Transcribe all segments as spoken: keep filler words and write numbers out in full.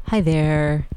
Hi there.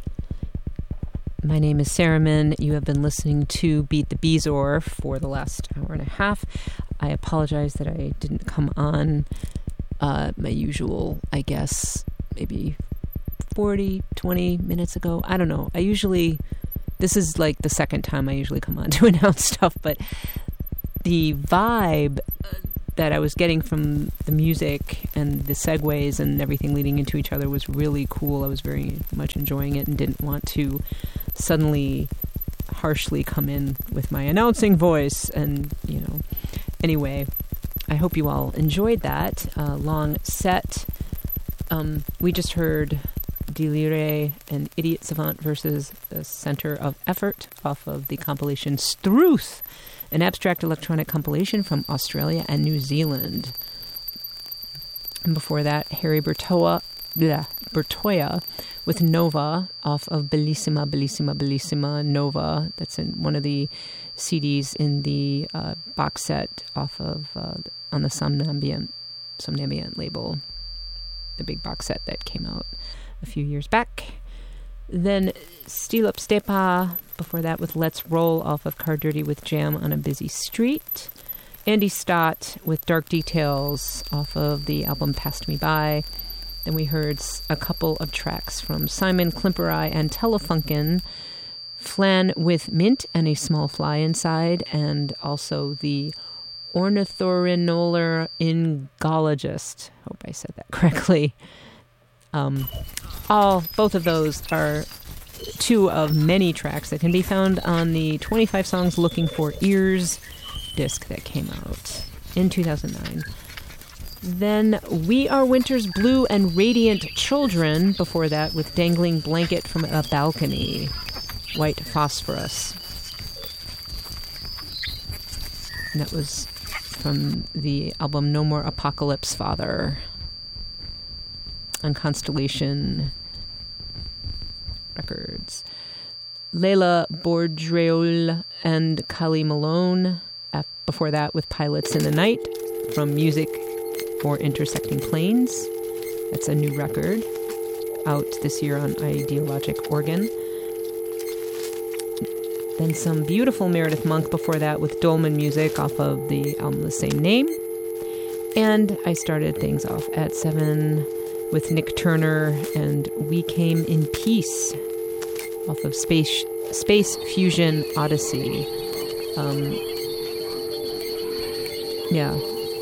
My name is Saramin. You have been listening to Beat the Beezor for the last hour and a half. I apologize that I didn't come on uh, my usual, I guess, maybe forty, twenty minutes ago. I don't know. I usually, this is like the second time I usually come on to announce stuff, but the vibe that I was getting from the music and the segues and everything leading into each other was really cool. I was very much enjoying it and didn't want to suddenly harshly come in with my announcing voice. And, you know, anyway, I hope you all enjoyed that uh, long set. Um, we just heard Delire and Idiot Savant versus the Center of Effort off of the compilation Struth, an abstract electronic compilation from Australia and New Zealand. And before that, Harry Bertoia, bleh, Bertoia with Nova off of Bellissima, Bellissima, Bellissima Nova. That's in one of the C Ds in the uh, box set off of uh, on the Somnambient, Somnambient label, the big box set that came out a few years back. Then Stil Up Stepa, before that with Let's Roll off of Car Dirty with Jam on a Busy Street. Andy Stott with Dark Details off of the album Passed Me By. Then we heard a couple of tracks from Simon Klimperai and Telefunken, Flan with Mint and a Small Fly Inside, and also the Ornithorhinolar Ingologist. Hope I said that correctly. Um, all both of those are two of many tracks that can be found on the twenty-five Songs Looking for Ears disc that came out in two thousand nine. Then We Are Winter's Blue and Radiant Children, before that with Dangling Blanket from a Balcony, White Phosphorus. And that was from the album No More Apocalypse Father on Constellation Records. Leila Bourdreul and Kali Malone, uh, before that with Pilots in the Night from Music for Intersecting Planes. That's a new record out this year on Ideologic Organ. Then some beautiful Meredith Monk before that with Dolman Music off of the album the same name. And I started things off at seven with Nick Turner and We Came in Peace off of Space Space Fusion Odyssey. Um, yeah.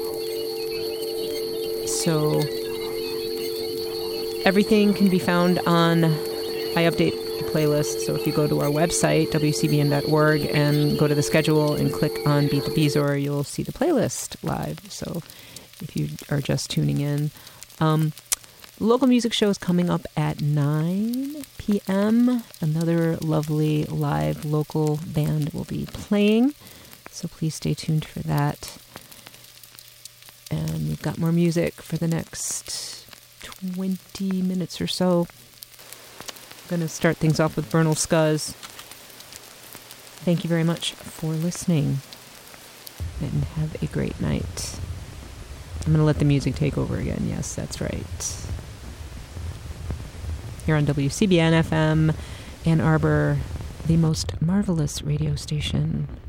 So everything can be found on, I update the playlist, so if you go to our website, w c b n dot org, and go to the schedule and click on Beat the Beezor, you'll see the playlist live. So if you are just tuning in. Um, local music show is coming up at nine p.m. Another lovely live local band will be playing, so please stay tuned for that. And we've got more music for the next twenty minutes or so. I'm going to start things off with Bernal Scuzz. Thank you very much for listening, and have a great night. I'm going to let the music take over again. Yes, that's right. Here on W C B N F M, Ann Arbor, the most marvelous radio station